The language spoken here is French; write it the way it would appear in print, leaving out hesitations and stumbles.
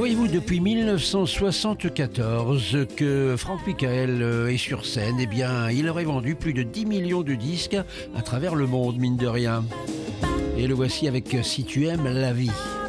Voyez-vous, depuis 1974 que Franck Michael est sur scène, eh bien, il aurait vendu plus de 10 millions de disques à travers le monde, mine de rien. Et le voici avec Si tu aimes la vie.